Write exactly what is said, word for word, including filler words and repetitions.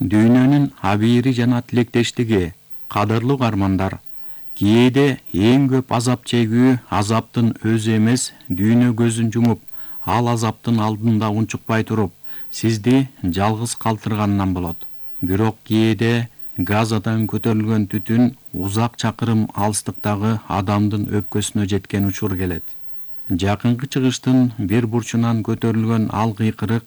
Дүйнөнүн абийири жана тилектештиги, кадырлуу каармандар, кээде эң көп азап чегүү азаптын өзү эмес, дүйнө көзүн жумуп, ал азаптын алдында унчукпай туруп, сизди жалгыз калтырганынан болот. Бирок кээде Газадан көтөрүлгөн түтүн узак чакырым алыстыктагы адамдын өпкөсүнө жеткен учур келет. Жакынкы чыгыштын бир бурчунан көтөрүлгөн ал кыйкырык